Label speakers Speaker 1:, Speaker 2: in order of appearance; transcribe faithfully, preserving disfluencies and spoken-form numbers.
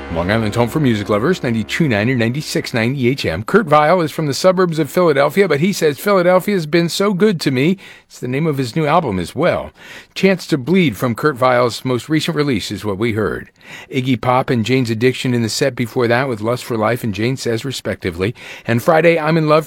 Speaker 1: Long Island's home for music lovers, ninety-two point nine or ninety-six point nine E H M. Kurt Vile is from the suburbs of Philadelphia, but he says Philadelphia's been so good to me. It's the name of his new album as well. Chance to Bleed from Kurt Vile's most recent release is what we heard. Iggy Pop and Jane's Addiction in the set before that with Lust for Life and Jane Says respectively. And Friday, I'm in Love